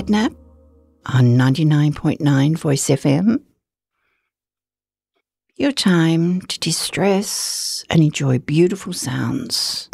Catnap on 99.9 Voice FM. Your time to distress and enjoy beautiful sounds.